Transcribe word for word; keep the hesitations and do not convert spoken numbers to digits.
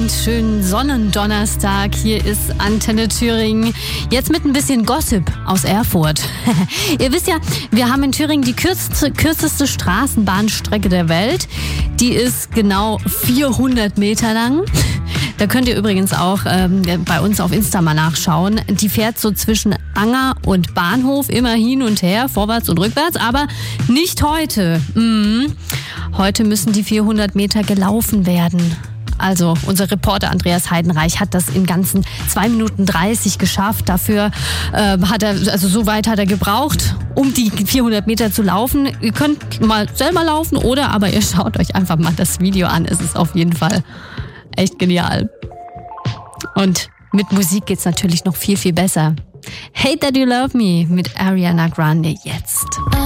und schönen Sonnendonnerstag. Hier ist Antenne Thüringen. Jetzt mit ein bisschen Gossip aus Erfurt. Ihr wisst ja, wir haben in Thüringen die kürzeste, kürzeste Straßenbahnstrecke der Welt. Die ist genau vierhundert Meter lang. Da könnt ihr übrigens auch ähm, bei uns auf Insta mal nachschauen. Die fährt so zwischen Anger und Bahnhof immer hin und her, vorwärts und rückwärts, aber nicht heute. Mhm. Heute müssen die vierhundert Meter gelaufen werden. Also unser Reporter Andreas Heidenreich hat das in ganzen zwei Minuten dreißig geschafft. Dafür äh, hat er, also so weit hat er gebraucht, um die vierhundert Meter zu laufen. Ihr könnt mal selber laufen oder aber ihr schaut euch einfach mal das Video an. Es ist auf jeden Fall echt genial. Und mit Musik geht's natürlich noch viel, viel besser. Hate That You Love Me mit Ariana Grande jetzt.